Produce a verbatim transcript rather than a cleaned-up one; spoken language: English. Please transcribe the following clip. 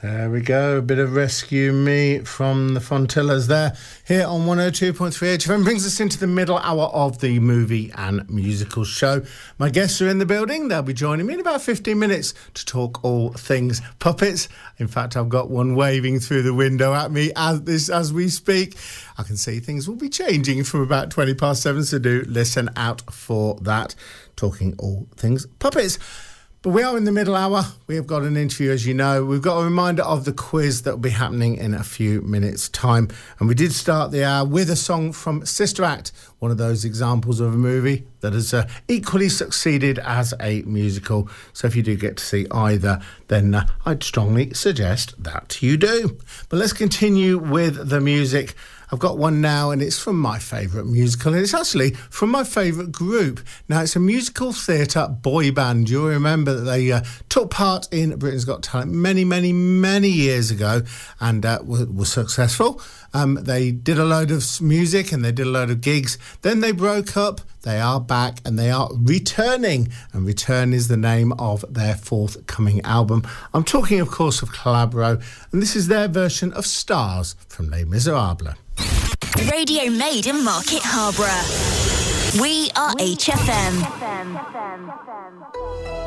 There we go, a bit of Rescue Me from the Fontillas there, here on one oh two point three H F M. Brings us into the middle hour of the movie and musical show. My guests are in the building. They'll be joining me in about fifteen minutes to talk all things puppets. In fact, I've got one waving through the window at me as this as we speak. I can see things will be changing from about twenty past seven, so do listen out for that. Talking all things puppets. But we are in the middle hour. We have got an interview, as you know. We've got a reminder of the quiz that will be happening in a few minutes' time. And we did start the hour with a song from Sister Act, one of those examples of a movie that has uh, equally succeeded as a musical. So if you do get to see either, then uh, I'd strongly suggest that you do. But let's continue with the music. I've got one now, and it's from my favourite musical, and it's actually from my favourite group. Now, it's a musical theatre boy band. You'll remember that they uh, took part in Britain's Got Talent many, many, many years ago and uh, were, were successful. Um, they did a load of music and they did a load of gigs. Then they broke up. They are back and they are returning. And Return is the name of their forthcoming album. I'm talking, of course, of Calabro. And this is their version of Stars from Les Miserables. Radio made in Market Harborough. We are H F M.